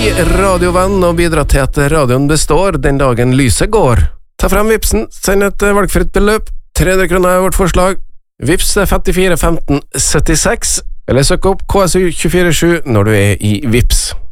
radiovenn og bidra til at radioen består den dagen lyset går. Ta frem Vipsen, send et valgfritt beløp, 300 kroner er vårt forslag. Vips 54 15 76, eller søk opp KSU 247 når du er i Vips.